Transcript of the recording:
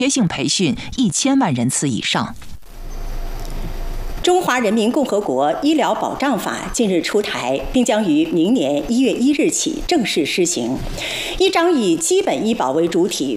约性培训1000万人次以上。 中华人民共和国医疗保障法近日出台，并将于明年1月1日起正式施行。一张以基本医保为主体、